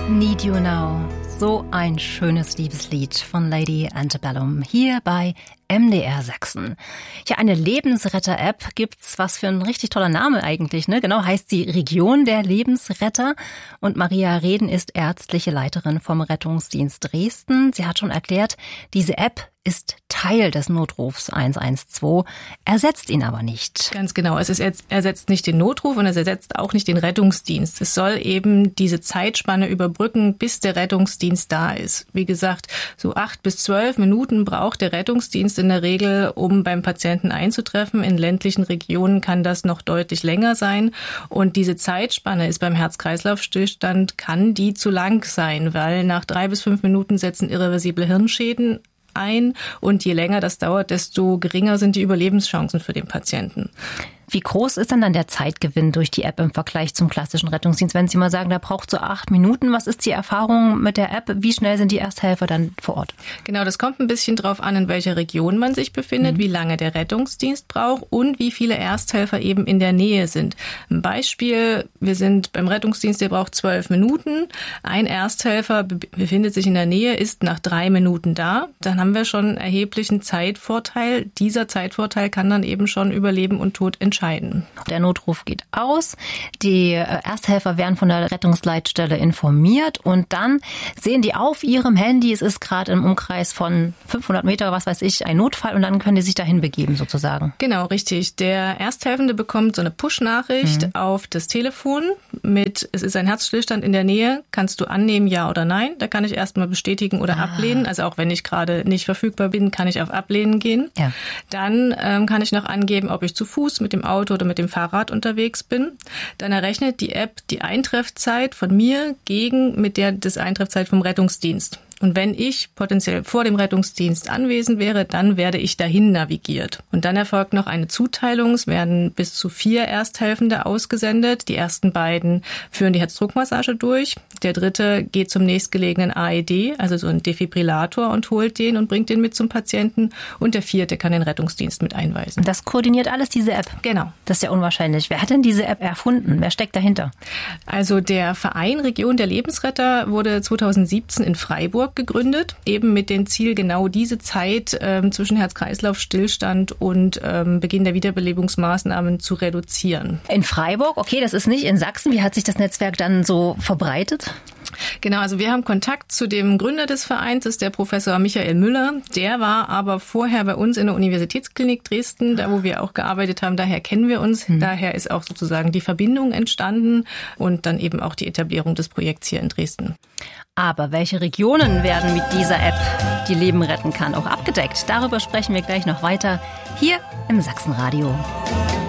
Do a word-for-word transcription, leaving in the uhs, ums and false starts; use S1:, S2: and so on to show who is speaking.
S1: Need You Now. So ein schönes Liebeslied von Lady Antebellum hier bei M D R Sachsen. Ja, eine Lebensretter-App gibt's. Was für ein richtig toller Name eigentlich, ne? Genau, heißt sie Region der Lebensretter. Und Maria Reden ist ärztliche Leiterin vom Rettungsdienst Dresden. Sie hat schon erklärt, diese App ist Teil des Notrufs eins eins zwei, ersetzt ihn aber nicht.
S2: Ganz genau. Es ist, ersetzt nicht den Notruf und es ersetzt auch nicht den Rettungsdienst. Es soll eben diese Zeitspanne überbrücken, bis der Rettungsdienst da ist. Wie gesagt, so acht bis zwölf Minuten braucht der Rettungsdienst in der Regel, um beim Patienten einzutreffen. In ländlichen Regionen kann das noch deutlich länger sein. Und diese Zeitspanne ist beim Herz-Kreislauf-Stillstand, kann die zu lang sein, weil nach drei bis fünf Minuten setzen irreversible Hirnschäden ein und je länger das dauert, desto geringer sind die Überlebenschancen für den Patienten.
S1: Wie groß ist denn dann der Zeitgewinn durch die App im Vergleich zum klassischen Rettungsdienst? Wenn Sie mal sagen, der braucht so acht Minuten, was ist die Erfahrung mit der App? Wie schnell sind die Ersthelfer dann vor Ort?
S2: Genau, das kommt ein bisschen drauf an, in welcher Region man sich befindet, mhm. wie lange der Rettungsdienst braucht und wie viele Ersthelfer eben in der Nähe sind. Ein Beispiel, wir sind beim Rettungsdienst, der braucht zwölf Minuten. Ein Ersthelfer befindet sich in der Nähe, ist nach drei Minuten da. Dann haben wir schon einen erheblichen Zeitvorteil. Dieser Zeitvorteil kann dann eben schon über Leben und Tod entscheiden.
S1: Der Notruf geht aus, die Ersthelfer werden von der Rettungsleitstelle informiert und dann sehen die auf ihrem Handy, es ist gerade im Umkreis von fünfhundert Meter, was weiß ich, ein Notfall und dann können die sich dahin begeben sozusagen.
S2: Genau, richtig. Der Ersthelfende bekommt so eine Push-Nachricht mhm. auf das Telefon mit, es ist ein Herzstillstand in der Nähe, kannst du annehmen, ja oder nein? Da kann ich erstmal bestätigen oder ah. ablehnen. Also auch wenn ich gerade nicht verfügbar bin, kann ich auf Ablehnen gehen. Ja. Dann ähm, kann ich noch angeben, ob ich zu Fuß mit dem Auto oder mit dem Fahrrad unterwegs bin. Dann errechnet die App die Eintreffzeit von mir gegen mit der des Eintreffzeit vom Rettungsdienst. Und wenn ich potenziell vor dem Rettungsdienst anwesend wäre, dann werde ich dahin navigiert. Und dann erfolgt noch eine Zuteilung. Es werden bis zu vier Ersthelfende ausgesendet. Die ersten beiden führen die Herzdruckmassage durch. Der dritte geht zum nächstgelegenen A E D, also so ein Defibrillator, und holt den und bringt den mit zum Patienten. Und der vierte kann den Rettungsdienst mit einweisen.
S1: Das koordiniert alles diese App?
S2: Genau.
S1: Das ist ja unwahrscheinlich. Wer hat denn diese App erfunden? Wer steckt dahinter?
S2: Also der Verein Region der Lebensretter wurde zweitausendsiebzehn in Freiburg gegründet, eben mit dem Ziel, genau diese Zeit ähm, zwischen Herz-Kreislauf-Stillstand und ähm, Beginn der Wiederbelebungsmaßnahmen zu reduzieren.
S1: In Freiburg, okay, das ist nicht in Sachsen. Wie hat sich das Netzwerk dann so verbreitet?
S2: Genau, also wir haben Kontakt zu dem Gründer des Vereins, das ist der Professor Michael Müller. Der war aber vorher bei uns in der Universitätsklinik Dresden, da wo wir auch gearbeitet haben. Daher kennen wir uns. Hm. Daher ist auch sozusagen die Verbindung entstanden und dann eben auch die Etablierung des Projekts hier in Dresden.
S1: Aber welche Regionen werden mit dieser App, die Leben retten kann, auch abgedeckt? Darüber sprechen wir gleich noch weiter hier im Sachsenradio.